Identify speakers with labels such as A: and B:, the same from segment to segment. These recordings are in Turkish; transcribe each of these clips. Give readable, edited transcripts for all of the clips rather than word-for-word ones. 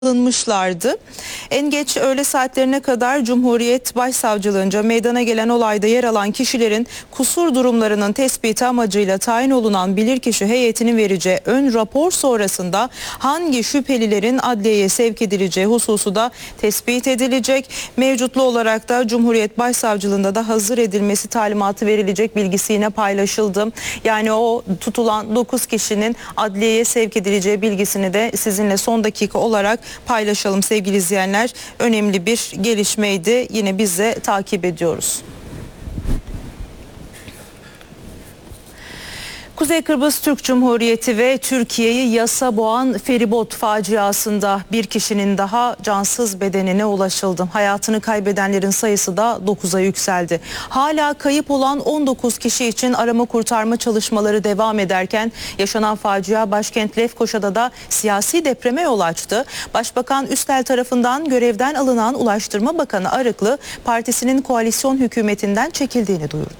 A: alınmışlardı. En geç öğle saatlerine kadar Cumhuriyet Başsavcılığınca meydana gelen olayda yer alan kişilerin kusur durumlarının tespiti amacıyla tayin olunan bilirkişi heyetinin vereceği ön rapor sonrasında hangi şüphelilerin adliyeye sevk edileceği hususu da tespit edilecek. Mevcutlu olarak da Cumhuriyet Başsavcılığında da hazır edilmesi talimatı verilecek bilgisi yine paylaşıldı. Yani o tutulan 9 kişinin adliyeye sevk edileceği bilgisini de sizinle son dakika olarak paylaşalım sevgili izleyenler. Önemli bir gelişmeydi. Yine biz de takip ediyoruz. Kuzey Kıbrıs Türk Cumhuriyeti ve Türkiye'yi yasa boğan feribot faciasında bir kişinin daha cansız bedenine ulaşıldı. Hayatını kaybedenlerin sayısı da 9'a yükseldi. Hala kayıp olan 19 kişi için arama kurtarma çalışmaları devam ederken yaşanan facia başkent Lefkoşa'da da siyasi depreme yol açtı. Başbakan Üstel tarafından görevden alınan Ulaştırma Bakanı Arıklı partisinin koalisyon hükümetinden çekildiğini duyurdu.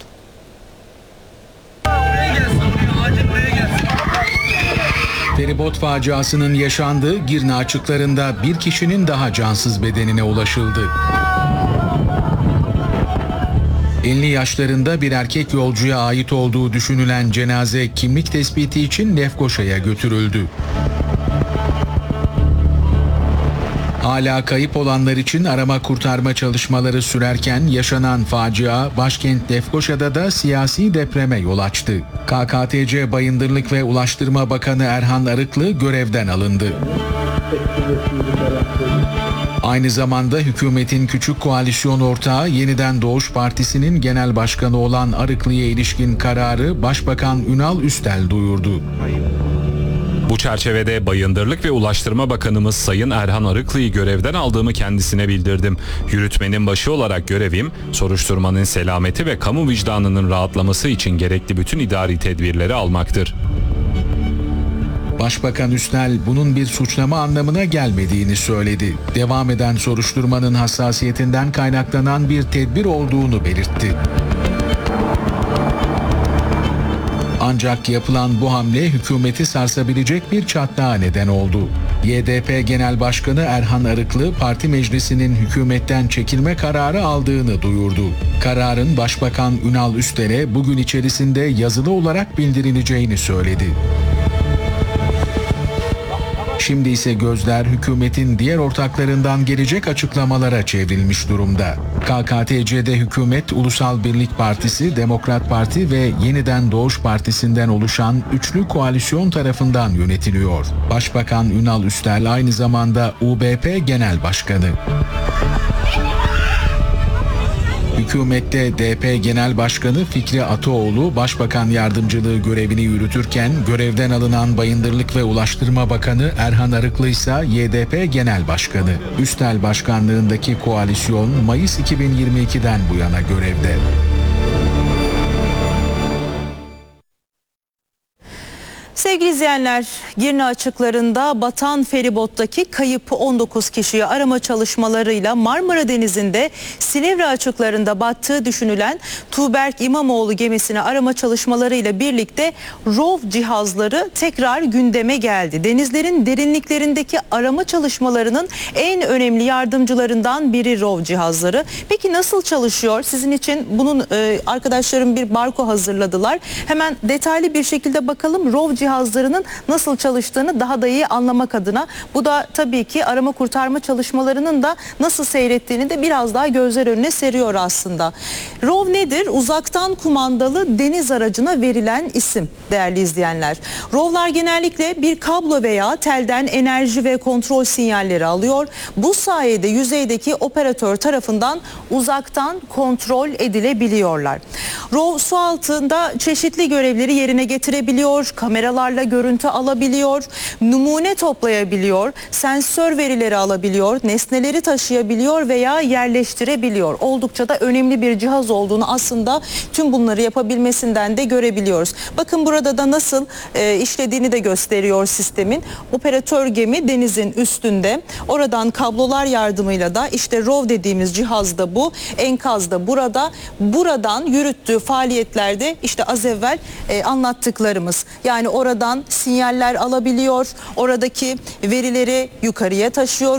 B: Feribot faciasının yaşandığı Girne açıklarında bir kişinin daha cansız bedenine ulaşıldı. 50 yaşlarında bir erkek yolcuya ait olduğu düşünülen cenaze kimlik tespiti için Lefkoşa'ya götürüldü. Hala kayıp olanlar için arama kurtarma çalışmaları sürerken yaşanan facia başkent Lefkoşa'da da siyasi depreme yol açtı. KKTC Bayındırlık ve Ulaştırma Bakanı Erhan Arıklı görevden alındı. Aynı zamanda hükümetin küçük koalisyon ortağı Yeniden Doğuş Partisi'nin genel başkanı olan Arıklı'ya ilişkin kararı Başbakan Ünal Üstel duyurdu.
C: Bu çerçevede Bayındırlık ve Ulaştırma Bakanımız Sayın Erhan Arıklı'yı görevden aldığımı kendisine bildirdim. Yürütmenin başı olarak görevim, soruşturmanın selameti ve kamu vicdanının rahatlaması için gerekli bütün idari tedbirleri almaktır.
B: Başbakan Üstel bunun bir suçlama anlamına gelmediğini söyledi. Devam eden soruşturmanın hassasiyetinden kaynaklanan bir tedbir olduğunu belirtti. Ancak yapılan bu hamle hükümeti sarsabilecek bir çatlağa neden oldu. YDP Genel Başkanı Erhan Arıklı, parti meclisinin hükümetten çekilme kararı aldığını duyurdu. Kararın Başbakan Ünal Üstel'e bugün içerisinde yazılı olarak bildirileceğini söyledi. Şimdi ise gözler hükümetin diğer ortaklarından gelecek açıklamalara çevrilmiş durumda. KKTC'de hükümet Ulusal Birlik Partisi, Demokrat Parti ve Yeniden Doğuş Partisi'nden oluşan üçlü koalisyon tarafından yönetiliyor. Başbakan Ünal Üstel aynı zamanda UBP Genel Başkanı. Hükümette DP Genel Başkanı Fikri Ataoğlu Başbakan Yardımcılığı görevini yürütürken görevden alınan Bayındırlık ve Ulaştırma Bakanı Erhan Arıklı ise YDP Genel Başkanı. Üstel Başkanlığındaki koalisyon Mayıs 2022'den bu yana görevde.
A: Sevgili izleyenler, Girne açıklarında batan feribottaki kayıp 19 kişiyi arama çalışmalarıyla Marmara Denizi'nde Silivri açıklarında battığı düşünülen Tuğberk İmamoğlu gemisini arama çalışmalarıyla birlikte ROV cihazları tekrar gündeme geldi. Denizlerin derinliklerindeki arama çalışmalarının en önemli yardımcılarından biri ROV cihazları. Peki nasıl çalışıyor? Sizin için bunun arkadaşlarım bir barko hazırladılar. Hemen detaylı bir şekilde bakalım ROV cihazlarının nasıl çalıştığını daha da iyi anlamak adına. Bu da tabii ki arama kurtarma çalışmalarının da nasıl seyrettiğini de biraz daha gözler önüne seriyor aslında. ROV nedir? Uzaktan kumandalı deniz aracına verilen isim değerli izleyenler. ROV'lar genellikle bir kablo veya telden enerji ve kontrol sinyalleri alıyor. Bu sayede yüzeydeki operatör tarafından uzaktan kontrol edilebiliyorlar. ROV su altında çeşitli görevleri yerine getirebiliyor. Kameralarla görüntü alabiliyor, numune toplayabiliyor, sensör verileri alabiliyor, nesneleri taşıyabiliyor veya yerleştirebiliyor. Oldukça da önemli bir cihaz olduğunu aslında tüm bunları yapabilmesinden de görebiliyoruz. Bakın burada da nasıl işlediğini de gösteriyor sistemin. Operatör gemi denizin üstünde. Oradan kablolar yardımıyla da işte ROV dediğimiz cihaz da bu. Enkaz da burada. Buradan yürüttüğü faaliyetlerde işte az evvel anlattıklarımız. Yani orada oradan sinyaller alabiliyor. Oradaki verileri yukarıya taşıyor.